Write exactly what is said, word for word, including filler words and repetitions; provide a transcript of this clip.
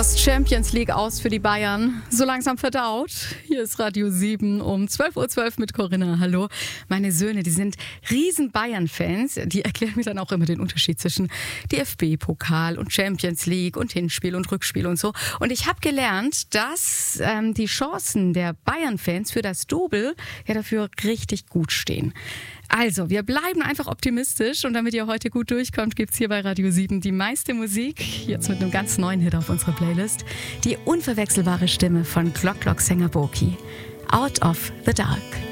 Das Champions League aus für die Bayern. So langsam verdaut. Hier ist Radio sieben um zwölf Uhr zwölf mit Corinna. Hallo. Meine Söhne, die sind riesen Bayern-Fans. Die erklären mir dann auch immer den Unterschied zwischen D F B-Pokal und Champions League und Hinspiel und Rückspiel und so. Und ich habe gelernt, dass ähm, die Chancen der Bayern-Fans für das Double ja dafür richtig gut stehen. Also, wir bleiben einfach optimistisch und damit ihr heute gut durchkommt, gibt's hier bei Radio sieben die meiste Musik. Jetzt mit einem ganz neuen Hit auf unserer Playlist. Die unverwechselbare Stimme von Glock-Glock-Sänger Boki. Out of the Dark.